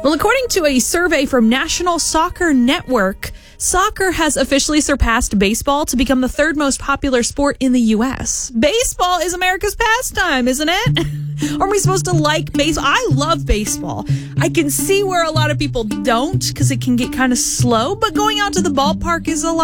Well, according to a survey from National Soccer Network, soccer has officially surpassed baseball to become the third most popular sport in the U.S. Baseball is America's pastime, isn't it? Are we supposed to like baseball? I love baseball. I can see where a lot of people don't because it can get kind of slow, but going out to the ballpark is a lot